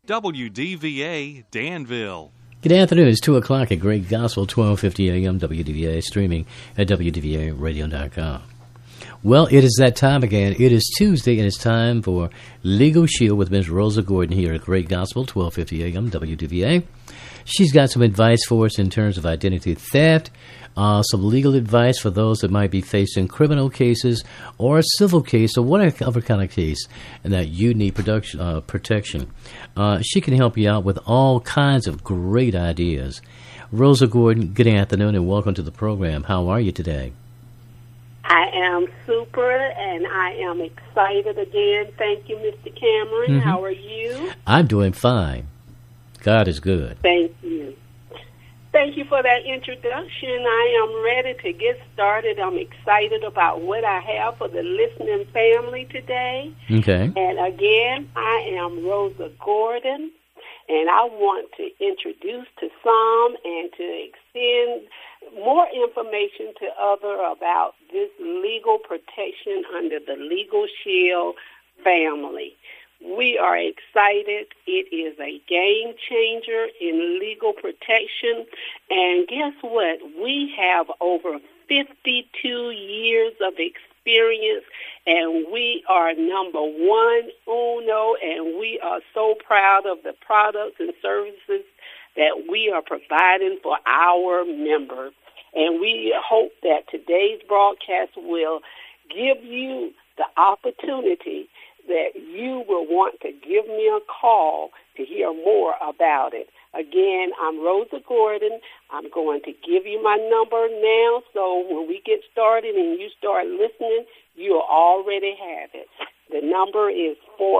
WDVA Danville. Good afternoon. It's 2 o'clock at Great Gospel, 1250 a.m. WDVA, streaming at WDVAradio.com. Well, it is that time again. It is Tuesday, and it's time for Legal Shield with Ms. Rosa Gordon here at Great Gospel, 1250 a.m. WDVA. She's got some advice for us in terms of identity theft, some legal advice for those that might be facing criminal cases or a civil case or whatever kind of case and that you need protection. She can help you out with all kinds of great ideas. Rosa Gordon, good afternoon and welcome to the program. How are you today? I am super, and I am excited again. Thank you, Mr. Cameron. How are you? I'm doing fine. God is good. Thank you. Thank you for that introduction. I am ready to get started. I'm excited about what I have for the listening family today. Okay. And again, I am Rosa Gordon, and I want to introduce to some and to extend more information to others about this legal protection under the Legal Shield family. We are excited. It is a game changer in legal protection. And guess what? We have over 52 years of experience, and we are number one, uno, and we are so proud of the products and services that we are providing for our members. And we hope that today's broadcast will give you the opportunity that you will want to give me a call to hear more about it. Again, I'm Rosa Gordon. I'm going to give you my number now, so when we get started and you start listening, you'll already have it. The number is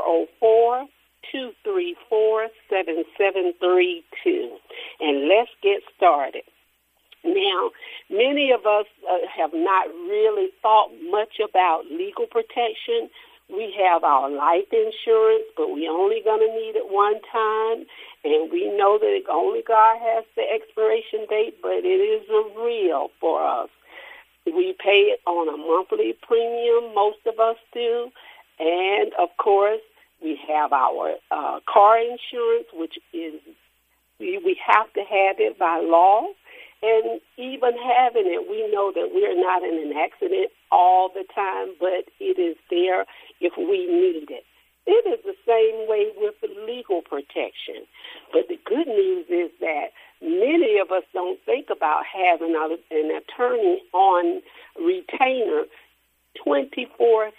404-234-7732. And let's get started. Now, many of us have not really thought much about legal protection. We have our life insurance, but we only going to need it one time. And we know that only God has the expiration date, but it isn't real for us. We pay it on a monthly premium, most of us do. And, of course, we have our car insurance, which is we have to have it by law. And even having it, we know that we're not in an accident all the time, but it is there if we need it. It is the same way with legal protection. But the good news is that many of us don't think about having an attorney on retainer 24/7,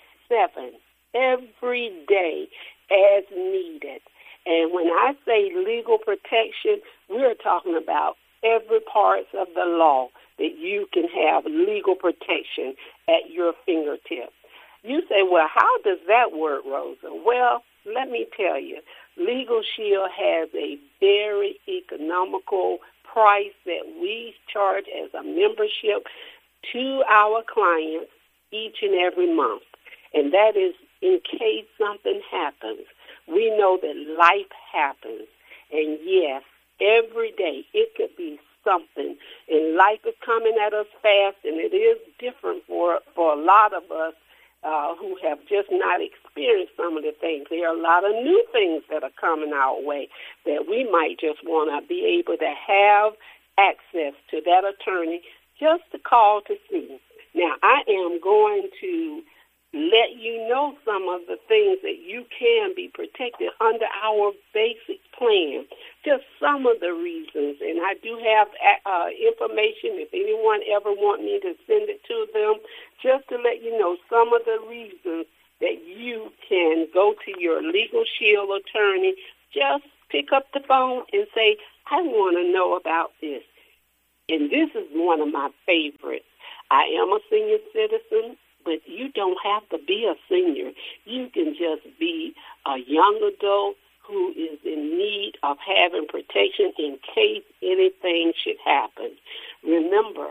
every day as needed. And when I say legal protection, we're talking about every part of the law that you can have legal protection at your fingertips. You say, well, how does that work, Rosa? Well, let me tell you, Legal Shield has a very economical price that we charge as a membership to our clients each and every month. And that is in case something happens. We know that life happens. And yes, every day it could be something. And life is coming at us fast, and it is different for a lot of us who have just not experienced some of the things. There are a lot of new things that are coming our way that we might just want to be able to have access to that attorney just to call to see. Now, I am going to let you know some of the things that you can be protected under our basic plan. Just some of the reasons, and I do have information if anyone ever want me to send it to them, just to let you know some of the reasons that you can go to your Legal Shield attorney. Just pick up the phone and say, I want to know about this. And this is one of my favorites. I am a senior citizen, but you don't have to be a senior. You can just be a young adult who is in need of having protection in case anything should happen. Remember,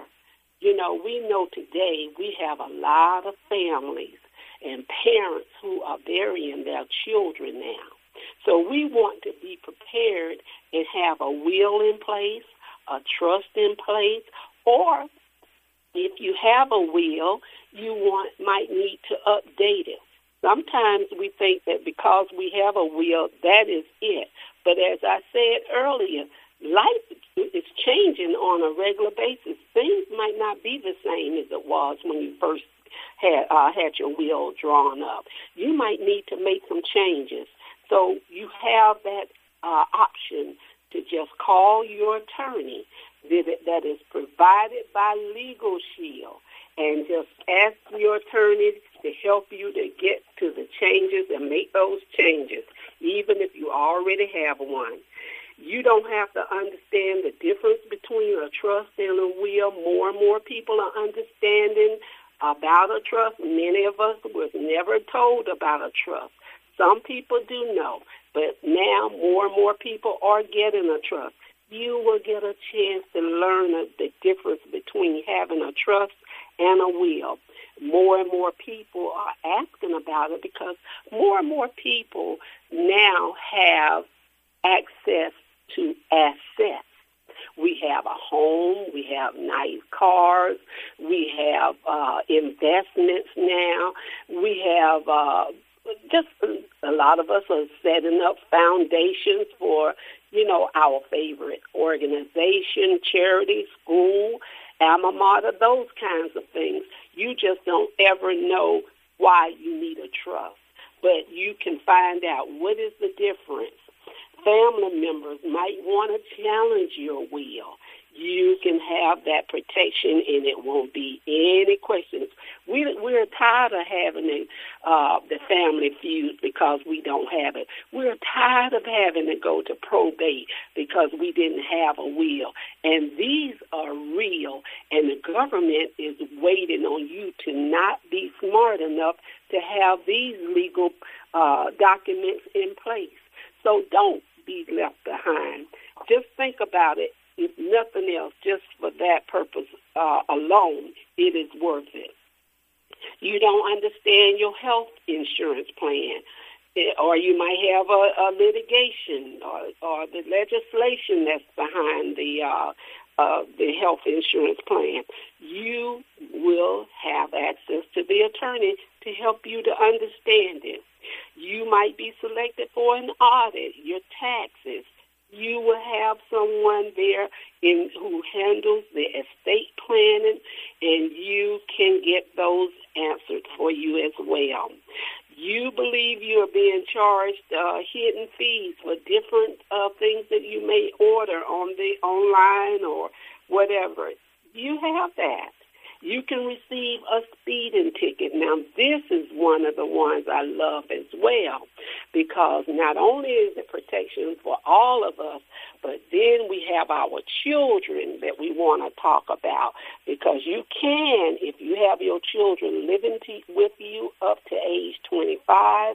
we know today we have a lot of families and parents who are burying their children now. So we want to be prepared and have a will in place, a trust in place, or if you have a will, you might need to update it. Sometimes we think that because we have a will, that is it. But as I said earlier, life is changing on a regular basis. Things might not be the same as it was when you first had your will drawn up. You might need to make some changes. So you have that option to just call your attorney that is provided by Legal Shield, and just ask your attorney to help you to get to the changes and make those changes, even if you already have one. You don't have to understand the difference between a trust and a will. More and more people are understanding about a trust. Many of us was never told about a trust. Some people do know, but now more and more people are getting a trust. You will get a chance to learn the difference between having a trust and a will. More and more people are asking about it because more and more people now have access to assets. We have a home, we have nice cars, we have investments now, we have just a lot of us are setting up foundations for, our favorite organization, charity, school, alma mater, those kinds of things. You just don't ever know why you need a trust, but you can find out what is the difference. Family members might want to challenge your will. You can have that protection, and it won't be any questions. We're tired of having the family feud because we don't have it. We're tired of having to go to probate because we didn't have a will. And these are real, and the government is waiting on you to not be smart enough to have these legal documents in place. So don't be left behind. Just think about it. If nothing else, just for that purpose alone, it is worth it. You don't understand your health insurance plan, or you might have a litigation or the legislation that's behind the health insurance plan. You will have access to the attorney to help you to understand it. You might be selected for an audit, your taxes. You will have someone there who handles the estate planning, and you can get those answered for you as well. You believe you are being charged hidden fees for different things that you may order on the online or whatever. You have that. You can receive a speeding ticket. Now, this is one of the ones I love as well, because not only is it protection for all of us, but then we have our children that we want to talk about, because you can, if you have your children living with you up to age 25,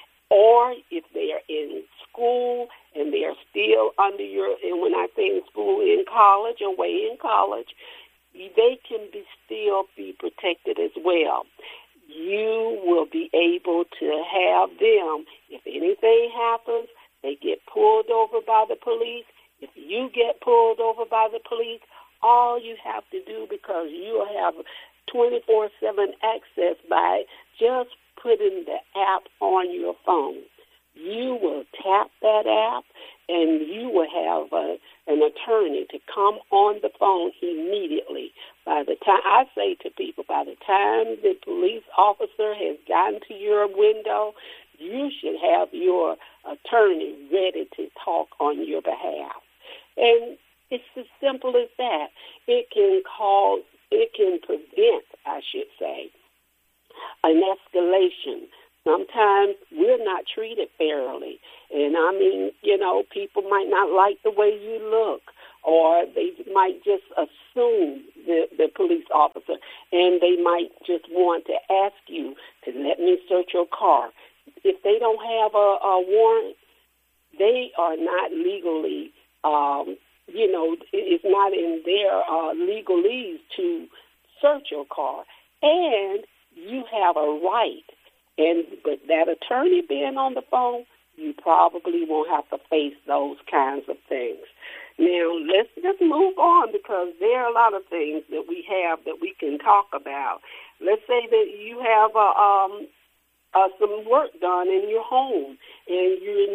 or if they are in school and they are still under your, and when I say in school, in college, away in college, they can still be protected as well. You will be able to have them, if anything happens, they get pulled over by the police. If you get pulled over by the police, all you have to do, because you have 24/7 access by just putting the app on your phone. You will tap that app, and you will have an attorney to come on the phone immediately. By the time, I say to people, by the time the police officer has gotten to your window, you should have your attorney ready to talk on your behalf. And it's as simple as that. It can prevent, I should say, an escalation. Sometimes we're not treated fairly. And I mean, people might not like the way you look, or they might just assume the police officer, and they might just want to ask you to let me search your car. If they don't have a warrant, they are not legally, it's not in their legalese to search your car. And you have a right. But that attorney being on the phone, you probably won't have to face those kinds of things. Now, let's just move on, because there are a lot of things that we have that we can talk about. Let's say that you have some work done in your home, and you're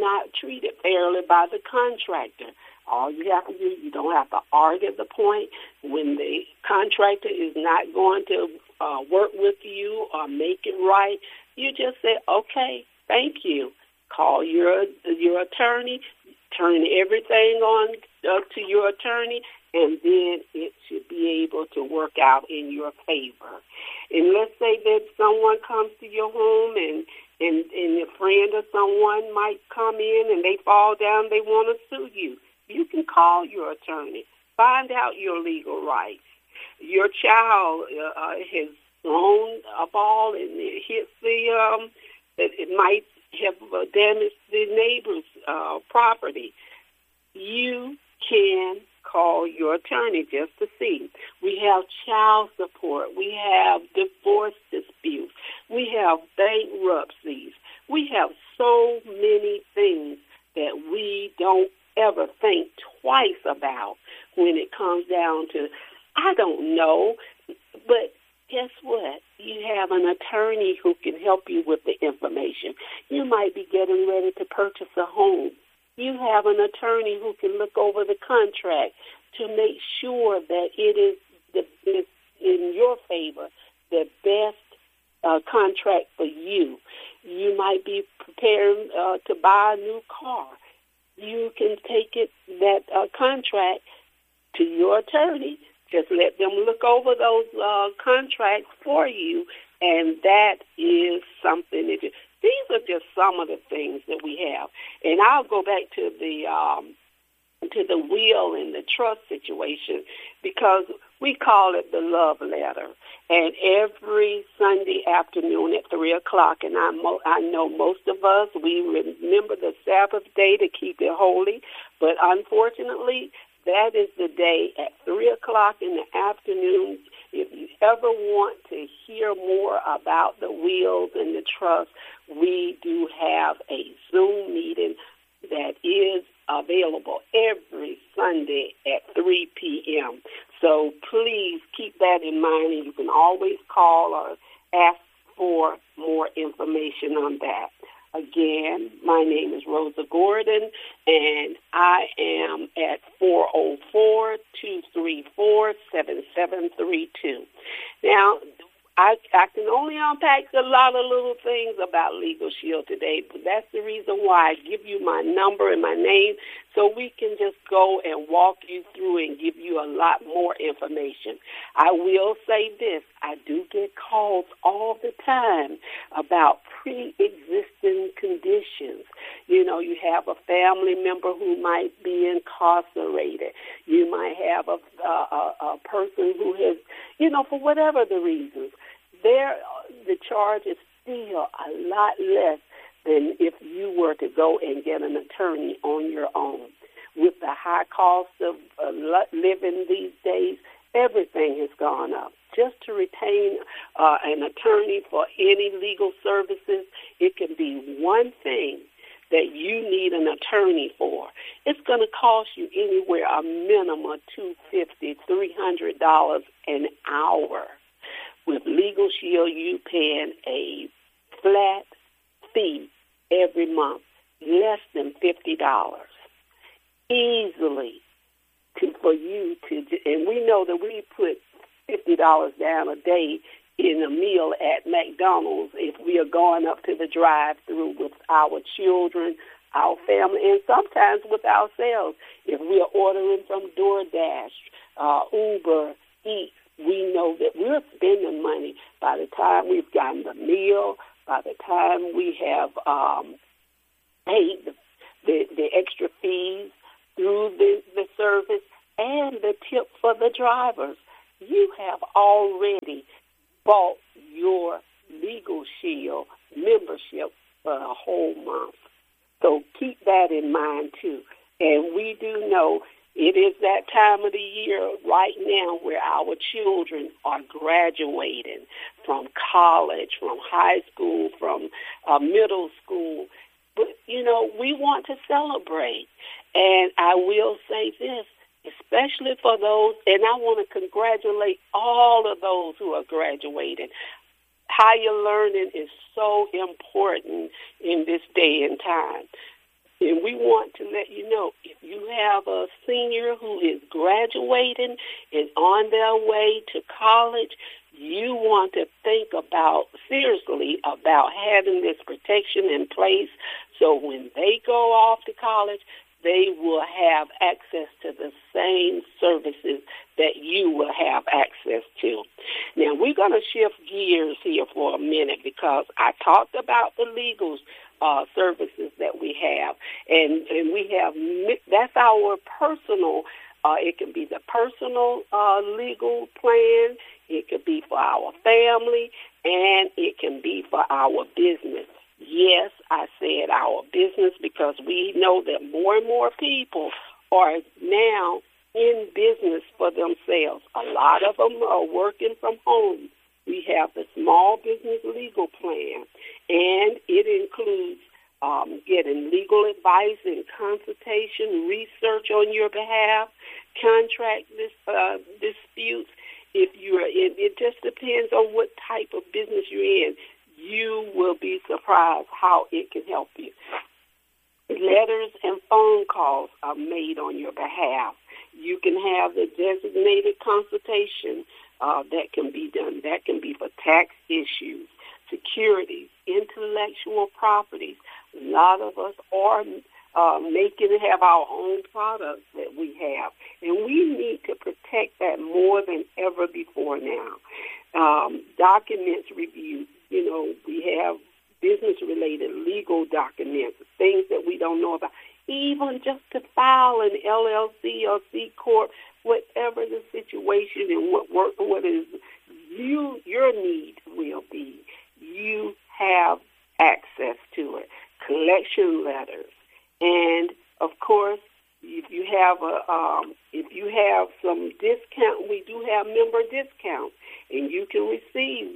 not treated fairly by the contractor. All you have to do, you don't have to argue the point. When the contractor is not going to work with you or make it right, you just say, okay, thank you. Call your attorney, turn everything on to your attorney, and then it should be able to work out in your favor. And let's say that someone comes to your home and a friend or someone might come in and they fall down, they want to sue you. You can call your attorney, find out your legal rights. Your child has thrown a ball and it hits it might have damaged the neighbor's property. You can call your attorney just to see. We have child support. We have divorce disputes. We have bankruptcies. We have so many things that we don't ever think twice about when it comes down to, I don't know, but guess what? You have an attorney who can help you with the information. You might be getting ready to purchase a home. You have an attorney who can look over the contract to make sure that it is in your favor, the best contract for you. You might be preparing to buy a new car. You can take that contract to your attorney. Just let them look over those contracts for you, and that is something that these are just some of the things that we have. And I'll go back to the will and the trust situation, because we call it the love letter. And every Sunday afternoon at 3 o'clock, and I know most of us, we remember the Sabbath day to keep it holy, but unfortunately, that is the day at 3 o'clock in the afternoon. If you ever want to hear more about the wills and the trust, we do have a Zoom meeting that is available every Sunday at 3 p.m. So please keep that in mind, and you can always call or ask for more information on that. Again, my name is Rosa Gordon, and I am at 404-234-7732. Now, I can only unpack a lot of little things about Legal Shield today, but that's the reason why I give you my number and my name, so we can just go and walk you through and give you a lot more information. I will say this, I do get calls all the time about pre-existing conditions. You know, you have a family member who might be incarcerated. You might have a person who has, for whatever the reasons, the charge is still a lot less than if you were to go and get an attorney on your own. With the high cost of living these days, everything has gone up. Just to retain an attorney for any legal services, it can be one thing that you need an attorney for. It's going to cost you anywhere a minimum of $250, $300 an hour. With Legal Shield, you paying a flat fee every month, less than $50, easily for you to. And we know that we put $50 down a day in a meal at McDonald's if we are going up to the drive-thru with our children, our family, and sometimes with ourselves. If we are ordering from DoorDash, Uber Eats, we know that we're spending money by the time we've gotten the meal, by the time we have paid the extra fees through the service and the tip for the drivers. You have already bought your Legal Shield membership for a whole month. So keep that in mind, too. And we do know it is that time of the year right now where our children are graduating from college, from high school, from middle school. But, we want to celebrate. And I will say this, especially for those, and I want to congratulate all of those who are graduating. Higher learning is so important in this day and time. And we want to let you know, if you have a senior who is graduating, is on their way to college, you want to think seriously about having this protection in place so when they go off to college, they will have access to the same services that you will have access to. Now, we're going to shift gears here for a minute because I talked about the legal services that we have, and we have, that's our personal, it can be the personal legal plan, it could be for our family, and it can be for our business. Yes, I said our business because we know that more and more people are now in business for themselves. A lot of them are working from home. We have the Small Business Legal Plan, and it includes getting legal advice and consultation, research on your behalf, contract disputes. If you're in, it just depends on what type of business you're in. You will be surprised how it can help you. Letters and phone calls are made on your behalf. You can have the designated consultation that can be done. That can be for tax issues, securities, intellectual properties. A lot of us are have our own products that we have, and we need to protect that more than ever before now. Documents review. We have business-related legal documents, things that we don't know about. Even just to file an LLC or C Corp, whatever the situation and what is your need will be, you have access to it. Collection letters, and of course, if you have some discount, we do have member discounts, and you can receive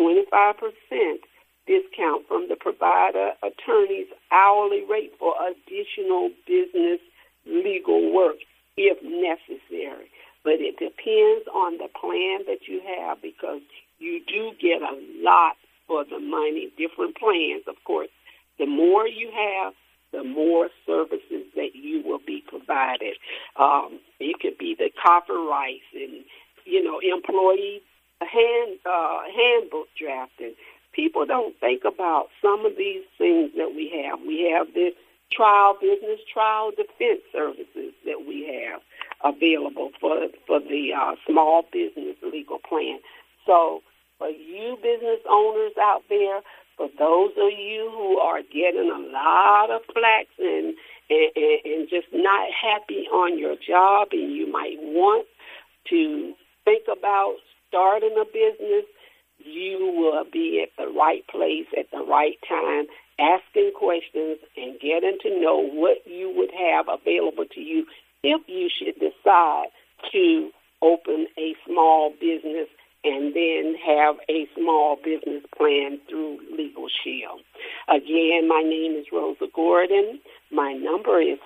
25% discount from the provider attorney's hourly rate for additional business legal work if necessary. But it depends on the plan that you have because you do get a lot for the money, different plans, of course. The more you have, the more services that you will be provided. It could be the copyrights and, employee handbook drafting. People don't think about some of these things that we have. We have the business trial defense services that we have available for the small business legal plan. So for you business owners out there, for those of you who are getting a lot of flack and just not happy on your job and you might want to think about starting a business, you will be at the right place at the right time, asking questions and getting to know what you would have available to you if you should decide to open a small business and then have a small business plan through Legal Shield. Again, my name is Rosa Gordon. My number is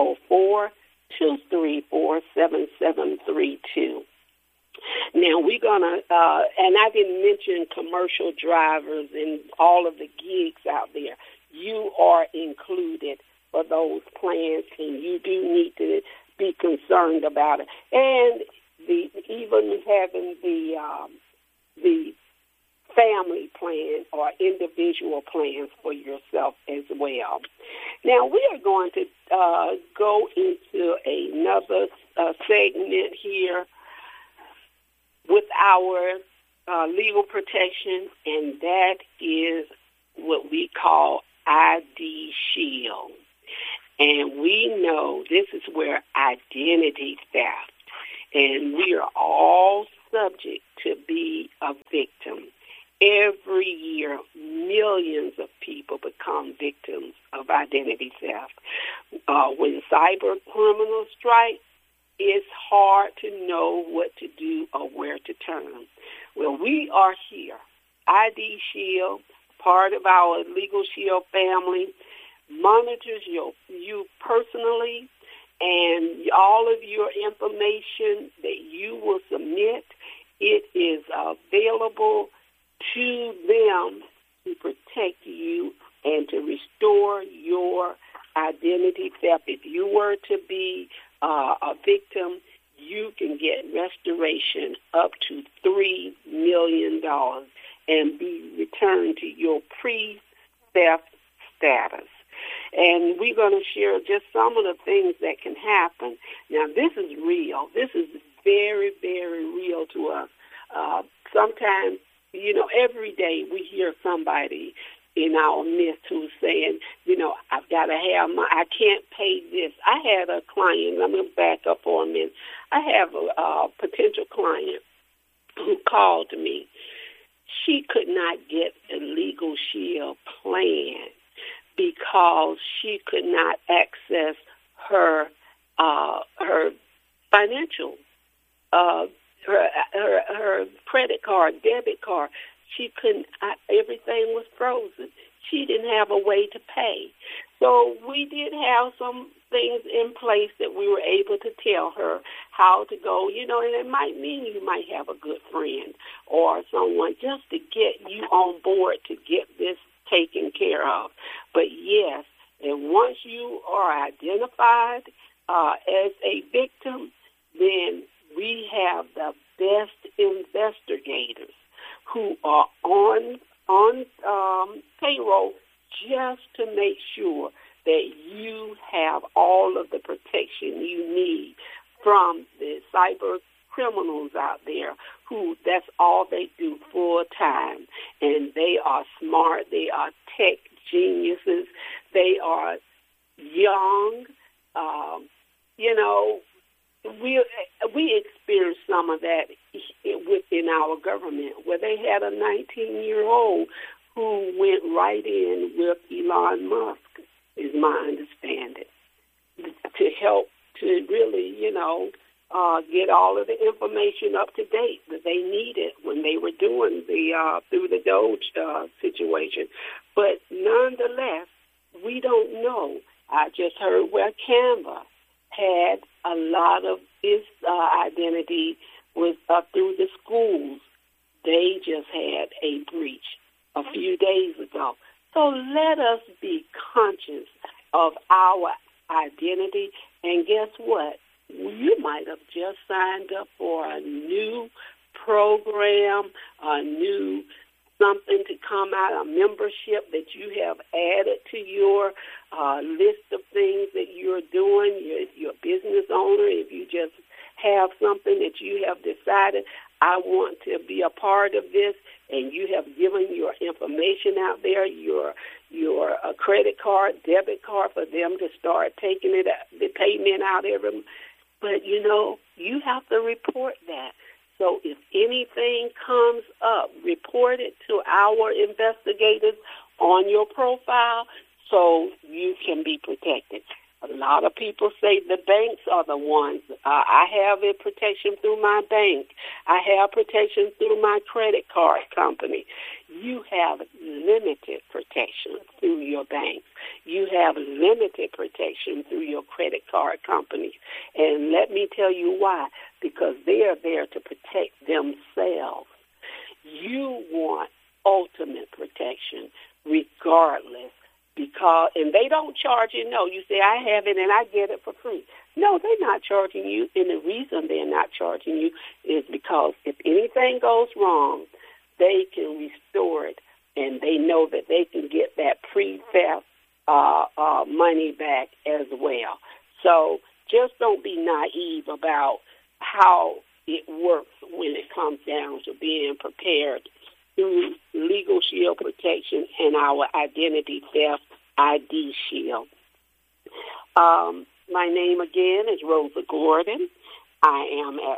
404-234-7732. Now, we're going to, and I didn't mention commercial drivers and all of the gigs out there. You are included for those plans, and you do need to be concerned about it. And even having the family plan or individual plans for yourself as well. Now, we are going to go into another segment here with our legal protection, and that is what we call ID Shield. And we know this is where identity theft, and we are all subject to be a victim. Every year, millions of people become victims of identity theft. When cyber criminals strike, it's hard to know what to do or where to turn. Well, we are here. ID Shield, part of our Legal Shield family, monitors you personally and all of your information that you will submit. It is available to them to protect you and to restore your identity theft, if you were to be a victim, you can get restoration up to $3 million and be returned to your pre-theft status. And we're going to share just some of the things that can happen. Now, this is real. This is very, very real to us. Sometimes, every day we hear somebody in our midst who's saying, I've got to have I can't pay this. I had a client, let me back up for a minute. I have a potential client who called me. She could not get the Legal Shield plan because she could not access her financial, her credit card, debit card. She couldn't. Everything was frozen. She didn't have a way to pay. So we did have some things in place that we were able to tell her how to go, and it might mean you might have a good friend or someone just to get you on board to get this taken care of. But yes, and once you are identified as a victim, then we have the best investigators who are on payroll just to make sure that you have all of the protection you need from the cyber criminals out there who that's all they do full time. And they are smart. They are tech geniuses. They are young. We experienced some of that within our government, where they had a 19-year-old who went right in with Elon Musk, is my understanding, to help to really, get all of the information up to date that they needed when they were doing the through the Doge situation. But nonetheless, we don't know. I just heard where Canva had a lot of its identity was through the schools. They just had a breach a few days ago. So let us be conscious of our identity. And guess what? You might have just signed up for a new program, a new something to come out, a membership that you have added to your list of things that you're doing. You're a business owner. If you just have something that you have decided, I want to be a part of this, and you have given your information out there, your credit card, debit card, for them to start taking the payment out every. But you have to report that. So if anything comes up, report it to our investigators on your profile so you can be protected. A lot of people say the banks are the ones. I have a protection through my bank. I have protection through my credit card company. You have limited protection through your banks. You have limited protection through your credit card companies. And let me tell you why. Because they are there to protect themselves. You want ultimate protection regardless. And they don't charge you. No, you say, I have it and I get it for free. No, they're not charging you. And the reason they're not charging you is because if anything goes wrong, they can restore it. And they know that they can get that pre-theft money back as well. So just don't be naive about how it works when it comes down to being prepared through Legal Shield protection and our identity theft ID Shield. My name again is Rosa Gordon. I am at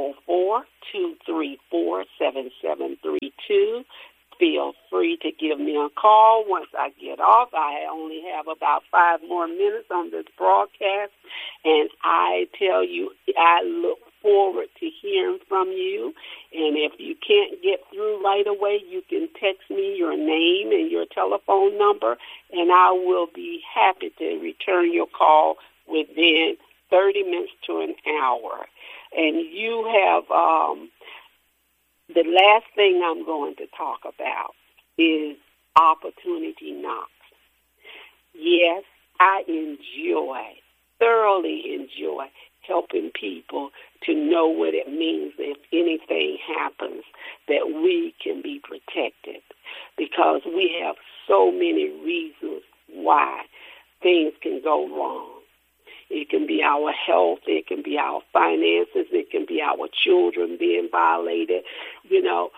404-234-7732. Feel free to give me a call once I get off. I only have about 5 more minutes on this broadcast, and I tell you, I look forward to hearing from you. And if you can't get through right away, you can text me your name and your telephone number, and I will be happy to return your call within 30 minutes to an hour. And you have the last thing I'm going to talk about is opportunity knocks. Yes, I thoroughly enjoy helping people to know what it means if anything happens, that we can be protected, because we have so many reasons why things can go wrong. It can be our health, it can be our finances, it can be our children being violated. You know,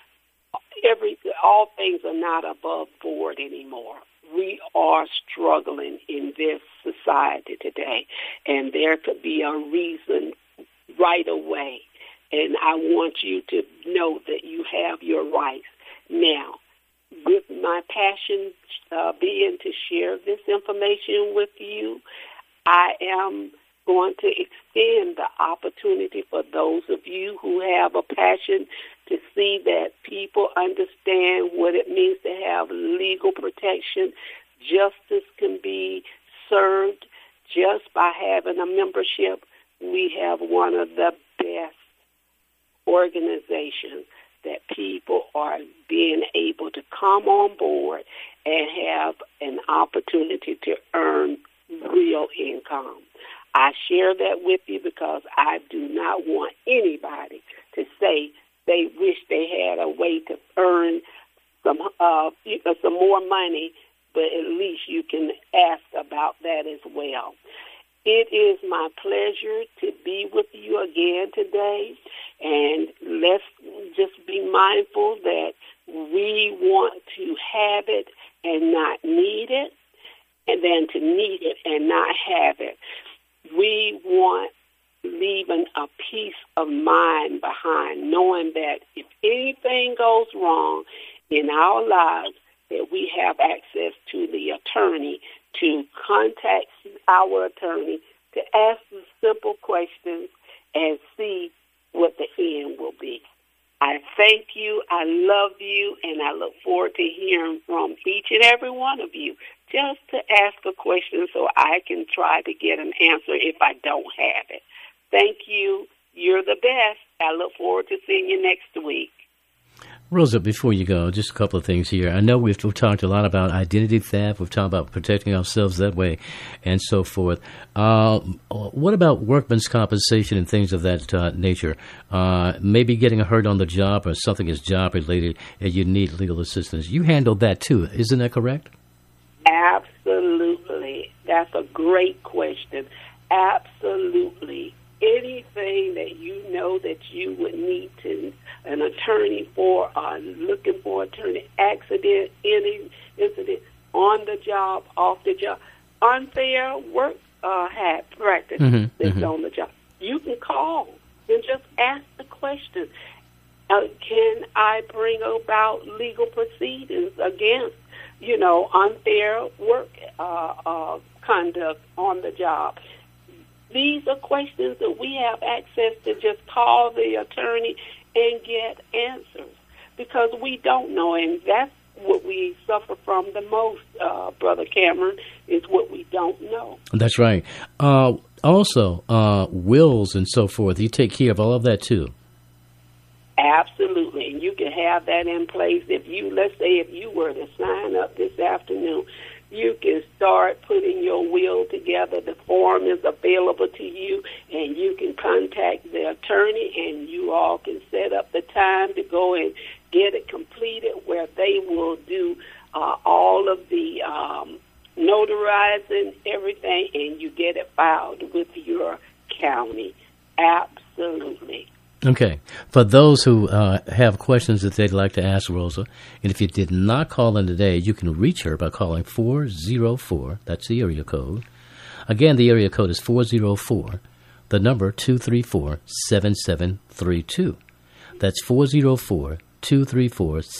all things are not above board anymore. We are struggling in this society today, and there could be a reason right away. And I want you to know that you have your rights. Now, with my passion being to share this information with you, I am going to extend the opportunity for those of you who have a passion to see that people understand what it means to have legal protection. Justice can be served just by having a membership. We have one of the best organizations that people are being able to come on board and have an opportunity to earn real income. I share that with you because I do not want anybody to say they wish they had a way to earn some more money, but at least you can ask about that as well. It is my pleasure to be with you again today, and let's just be mindful that we want to have it and not need it, and then to need it and not have it. We want leaving a peace of mind behind, knowing that if anything goes wrong in our lives, that we have access to the attorney, to contact our attorney, to ask the simple questions and see what the end will be. I thank you, I love you, and I look forward to hearing from each and every one of you, just to ask a question so I can try to get an answer if I don't have it. Thank you. You're the best. I look forward to seeing you next week. Rosa, before you go, just a couple of things here. I know we've talked a lot about identity theft. We've talked about protecting ourselves that way and so forth. What about workman's compensation and things of that nature? Maybe getting hurt on the job or something is job-related and you need legal assistance. You handle that too. Isn't that correct? Absolutely. That's a great question. Absolutely. Anything that you know that you would need to an attorney for, looking for attorney, accident, any incident, on the job, off the job, unfair work practice that's on the job. You can call and just ask the question, can I bring about legal proceedings against, unfair work conduct on the job? These are questions that we have access to just call the attorney and get answers, because we don't know, and that's what we suffer from the most, Brother Cameron, is what we don't know. That's right. Also, wills and so forth, you take care of all of that too. Absolutely, and you can have that in place. Let's say if you were to sign up this afternoon, you can start putting your will together. The form is available to you, and you can contact the attorney, and you all can set up the time to go and get it completed, where they will do all of the notarizing, everything, and you get it filed with your county. Absolutely. Okay. For those who have questions that they'd like to ask Rosa, and if you did not call in today, you can reach her by calling 404. That's the area code. Again, the area code is 404, the number 234-7732. That's 404-234-7732.